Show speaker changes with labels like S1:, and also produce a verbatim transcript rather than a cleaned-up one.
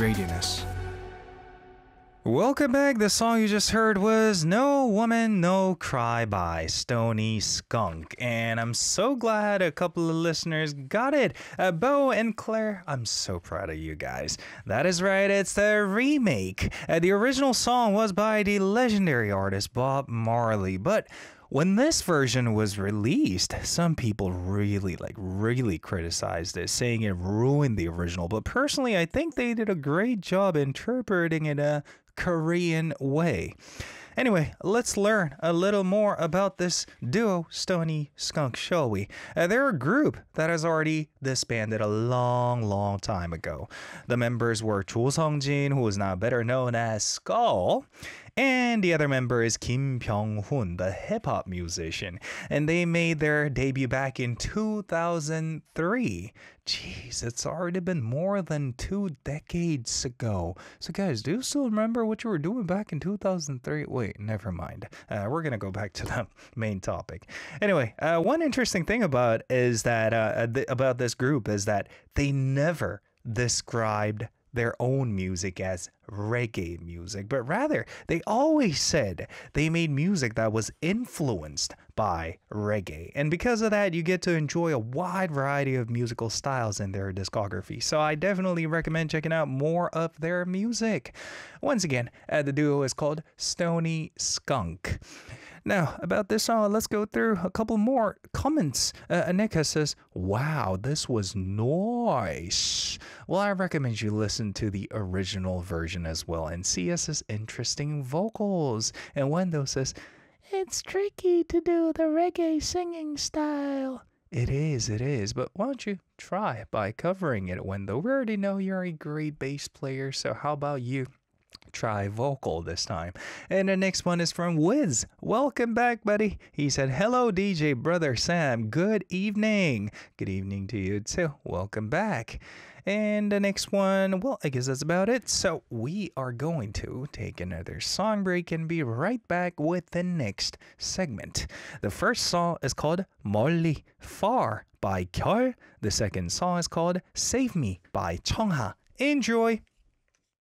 S1: Radianess. Welcome back. The song you just heard was No Woman, No Cry by Stony Skunk. And I'm so glad a couple of listeners got it. Uh, Bo and Claire, I'm so proud of you guys. That is right, it's the remake. Uh, the original song was by the legendary artist Bob Marley. But when this version was released, some people really, like, really criticized it, saying it ruined the original. But personally, I think they did a great job interpreting it a Korean way. Anyway, let's learn a little more about this duo, Stony Skunk, shall we? Uh, they're a group that has already disbanded a long, long time ago. The members were Cho Sung-jin, who is now better known as Skull, and the other member is Kim Byung-hun, the hip-hop musician. And they made their debut back in two thousand three. Jeez, it's already been more than two decades ago. So guys, do you still remember what you were doing back in two thousand three? Wait, never mind. Uh, we're gonna go back to the main topic. Anyway, uh, one interesting thing about is that uh, th- about this group is that they never described their own music as reggae music, but rather they always said they made music that was influenced by reggae. And because of that, you get to enjoy a wide variety of musical styles in their discography. So I definitely recommend checking out more of their music. Once again, uh, the duo is called Stony Skunk. Now, about this song, let's go through a couple more comments. Uh, Anika says, wow, this was nice. Well, I recommend you listen to the original version as well and see S's interesting vocals. And Wendo says, it's tricky to do the reggae singing style. It is, it is, but why don't you try by covering it, Wendo? We already know you're a great bass player, so how about you try vocal this time? And the next one is from Wiz. Welcome back, buddy. He said, hello, D J brother Sam. Good evening. Good evening to you too. Welcome back. And the next one, well, I guess that's about it. So we are going to take another song break and be right back with the next segment. The first song is called 멀리, Far by Kyeol. The second song is called Save Me by Chungha. Enjoy.